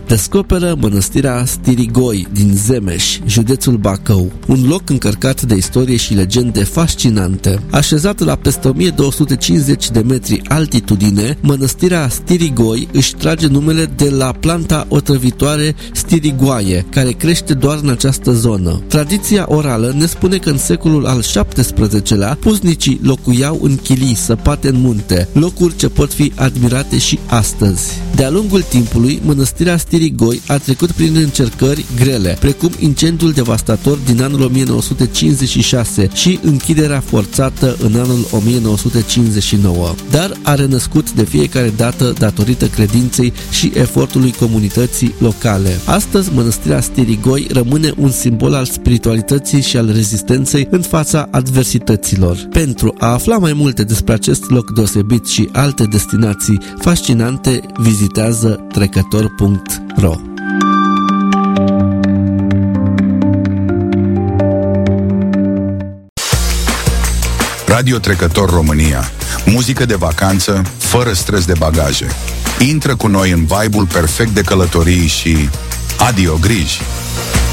descoperă mănăstirea Stirigoi din Zemeș, județul Bacău, un loc încărcat de istorie și legende fascinante. Așezată la peste 1250 de metri altitudine, mănăstirea Stirigoi își trage numele de la planta otrăvitoare Stirigoaie, care crește doar în această zonă. Tradiția orală ne spune că în secolul al XVII-lea, puznicii locuiau în chilii săpate în munte, locuri ce pot fi admirate și astăzi. De-a lungul timpului, mănăstirea Stirigoi a trecut prin încercări grele, precum incendiul devastator din anul 1956 și închiderea forțată în anul 1959, dar a renăscut de fiecare dată datorită credinței și efortului comunității locale. Astăzi, mănăstirea Stirigoi rămâne un simbol al spiritualității și al rezistenței în fața adversităților. Pentru a afla mai multe despre acest loc deosebit și alte destinații fascinante, vizitează trecător.ro. Radio Trecător România. Muzică de vacanță, fără stres de bagaje. Intră cu noi în vibe-ul perfect de călătorii și adio griji!